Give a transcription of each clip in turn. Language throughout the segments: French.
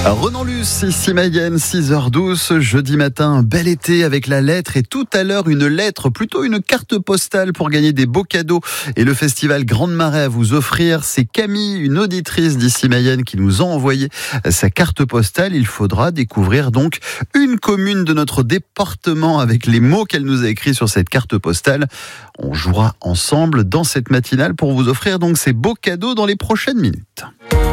Renan Luce, ici Mayenne, 6h12, jeudi matin, bel été avec la lettre et tout à l'heure une lettre, plutôt une carte postale pour gagner des beaux cadeaux et le festival Grande Marée à vous offrir. C'est Camille, une auditrice d'ici Mayenne qui nous a envoyé sa carte postale. Il faudra découvrir donc une commune de notre département avec les mots qu'elle nous a écrits sur cette carte postale. On jouera ensemble dans cette matinale pour vous offrir donc ces beaux cadeaux dans les prochaines minutes.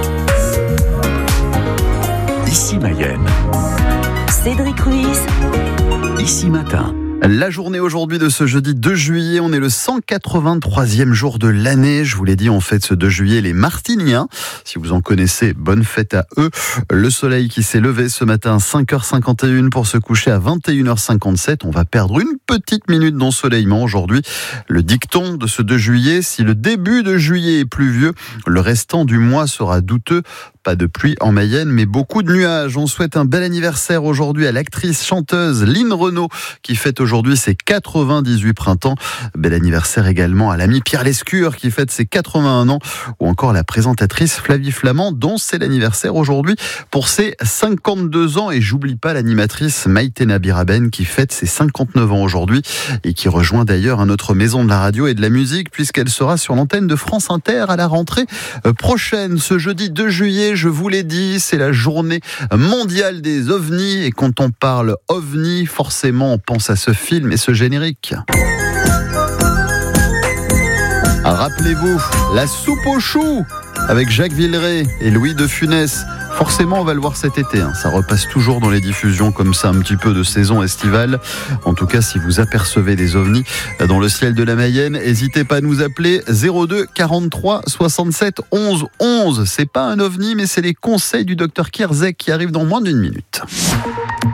Ici Mayenne. Cédric Ruiz. Ici Matin. La journée aujourd'hui de ce jeudi 2 juillet, on est le 183e jour de l'année. Je vous l'ai dit, on fête ce 2 juillet les Martiniens. Si vous en connaissez, bonne fête à eux. Le soleil qui s'est levé ce matin à 5h51 pour se coucher à 21h57. On va perdre une petite minute d'ensoleillement aujourd'hui. Le dicton de ce 2 juillet, si le début de juillet est pluvieux, le restant du mois sera douteux. Pas de pluie en Mayenne, mais beaucoup de nuages. On souhaite un bel anniversaire aujourd'hui à l'actrice chanteuse Line Renaud qui fête aujourd'hui ses 98 printemps. Bel anniversaire également à l'ami Pierre Lescure qui fête ses 81 ans ou encore la présentatrice Flavie Flament dont c'est l'anniversaire aujourd'hui pour ses 52 ans. Et j'oublie pas l'animatrice Maïtena Biraben qui fête ses 59 ans aujourd'hui et qui rejoint d'ailleurs une autre maison de la radio et de la musique puisqu'elle sera sur l'antenne de France Inter à la rentrée prochaine. Ce jeudi 2 juillet, je vous l'ai dit, c'est la journée mondiale des ovnis. Et quand on parle ovni, forcément, on pense à ce film et ce générique. Rappelez-vous, La soupe aux choux avec Jacques Villeray et Louis de Funès. Forcément, on va le voir cet été. Ça repasse toujours dans les diffusions comme ça, un petit peu de saison estivale. En tout cas, si vous apercevez des ovnis dans le ciel de la Mayenne, n'hésitez pas à nous appeler 02 43 67 11 11. C'est pas un ovni, mais c'est les conseils du docteur Kierzek qui arrivent dans moins d'une minute.